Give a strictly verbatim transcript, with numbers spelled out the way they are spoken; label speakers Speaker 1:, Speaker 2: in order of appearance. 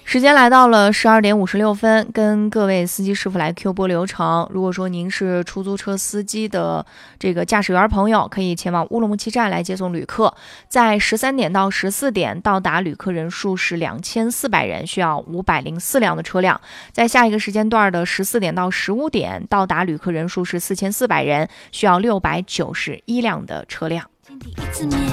Speaker 1: 时间来到了十二点五十六分，跟各位司机师傅来 Q 播流程。如果说您是出租车司机的这个驾驶员朋友，可以前往乌鲁木齐站来接送旅客，在十三点到十四点到达旅客人数是两千四百人，需要五百零四辆的车辆。在下一个时间段的十四点到十五点到达旅客人数是四千四百人，需要六百九十一辆的车辆。